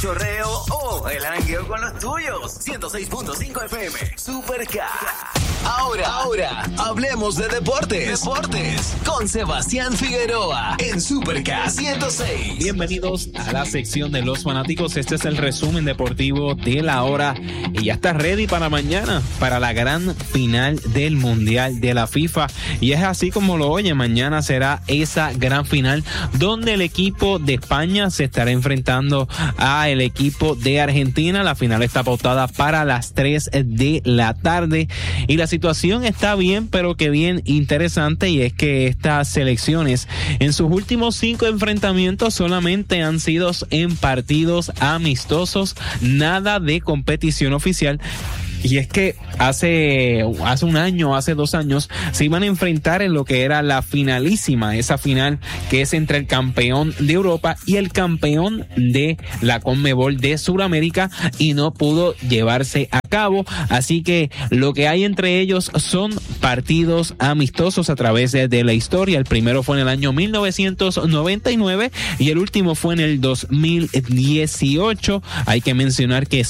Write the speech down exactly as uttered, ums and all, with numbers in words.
chorreo o el jangueo con los tuyos. ciento seis punto cinco F M, Super K. Ahora, ahora, hablemos de deportes. Deportes con Sebastián Figueroa en Super K ciento seis. Bienvenidos a la sección de los fanáticos. Este es el resumen deportivo de la hora y ya está ready para mañana, para la gran final del Mundial de la FIFA. Y es así como lo oye, mañana será esa gran final donde el equipo de España se estará enfrentando a el equipo de Argentina. La final está pautada para las tres de la tarde y la situación está bien, pero que bien interesante, y es que estas selecciones en sus últimos cinco enfrentamientos solamente han sido en partidos amistosos, nada de competición oficial. Y es que hace, hace un año, hace dos años, se iban a enfrentar en lo que era la finalísima, esa final que es entre el campeón de Europa y el campeón de la Conmebol de Sudamérica, y no pudo llevarse a cabo. Así que lo que hay entre ellos son partidos amistosos a través de, de la historia. El primero fue en el año mil novecientos noventa y nueve y el último fue en el dos mil dieciocho. Hay que mencionar que